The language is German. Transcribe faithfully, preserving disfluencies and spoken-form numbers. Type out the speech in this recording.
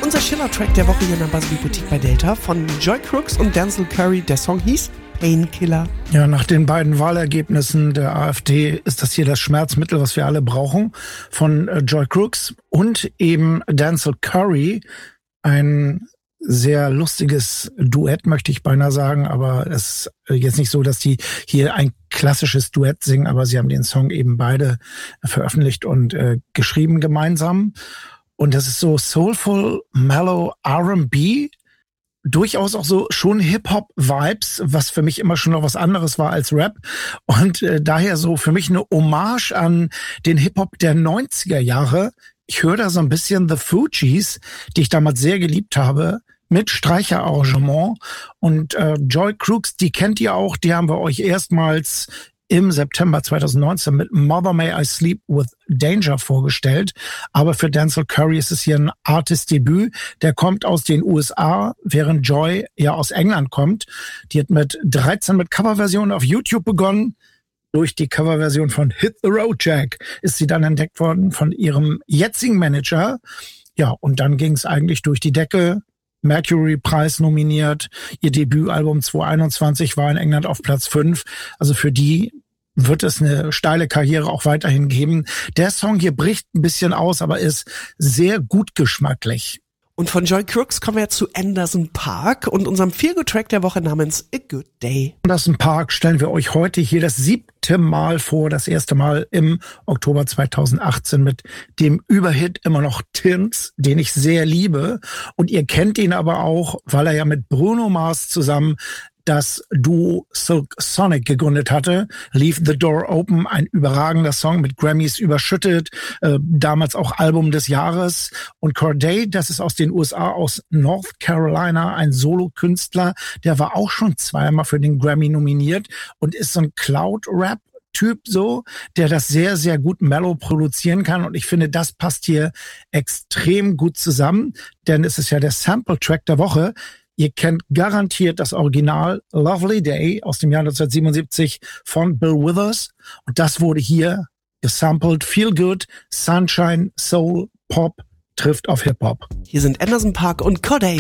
unser Schiller-Track der Woche hier in der Buzzbeat Boutique bei Delta von Joy Crooks und Denzel Curry. Der Song hieß Painkiller. Ja, nach den beiden Wahlergebnissen der AfD ist das hier das Schmerzmittel, was wir alle brauchen, von äh, Joy Crooks und eben Denzel Curry. Ein sehr lustiges Duett, möchte ich beinahe sagen, aber es ist jetzt nicht so, dass die hier ein klassisches Duett singen, aber sie haben den Song eben beide veröffentlicht und äh, geschrieben gemeinsam. Und das ist so soulful, mellow R and B, durchaus auch so schon Hip-Hop-Vibes, was für mich immer schon noch was anderes war als Rap. Und äh, daher so für mich eine Hommage an den Hip-Hop der neunziger Jahre. Ich höre da so ein bisschen The Fugees, die ich damals sehr geliebt habe, mit Streicherarrangement. Und äh, Joy Crooks, die kennt ihr auch, die haben wir euch erstmals im September zweitausendneunzehn mit Mother May I Sleep with Danger vorgestellt. Aber für Denzel Curry ist es hier ein Artist-Debüt. Der kommt aus den U S A, während Joy ja aus England kommt. Die hat mit dreizehn mit Coverversionen auf YouTube begonnen. Durch die Coverversion von Hit the Road Jack ist sie dann entdeckt worden von ihrem jetzigen Manager. Ja, und dann ging es eigentlich durch die Decke. Mercury-Preis nominiert. Ihr Debütalbum zweitausendeinundzwanzig war in England auf Platz fünf. Also für die wird es eine steile Karriere auch weiterhin geben. Der Song hier bricht ein bisschen aus, aber ist sehr gut geschmacklich. Und von Joy Crooks kommen wir jetzt zu Anderson .Paak und unserem Feel-Good-Track der Woche namens A Good Day. Anderson .Paak stellen wir euch heute hier das siebte Mal vor, das erste Mal im Oktober zweitausendachtzehn mit dem Überhit immer noch Tints, den ich sehr liebe. Und ihr kennt ihn aber auch, weil er ja mit Bruno Mars zusammen das Duo Silk Sonic gegründet hatte. Leave the Door Open, ein überragender Song, mit Grammys überschüttet, äh, damals auch Album des Jahres. Und Corday, das ist aus den U S A, aus North Carolina, ein Solokünstler, der war auch schon zweimal für den Grammy nominiert und ist so ein Cloud-Rap Typ so, der das sehr, sehr gut mellow produzieren kann. Und ich finde, das passt hier extrem gut zusammen, denn es ist ja der Sample-Track der Woche. Ihr kennt garantiert das Original Lovely Day aus dem Jahr neunzehnhundertsiebenundsiebzig von Bill Withers. Und das wurde hier gesampelt. Feel Good, Sunshine, Soul, Pop trifft auf Hip-Hop. Hier sind Anderson .Paak und Corday.